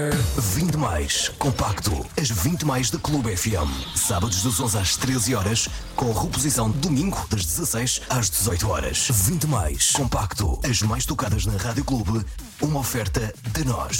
20 mais compacto, as 20 mais da Clube FM. Sábados das 11 às 13 horas, com reposição domingo das 16 às 18 horas. 20 mais compacto, as mais tocadas na Rádio Clube, uma oferta de nós.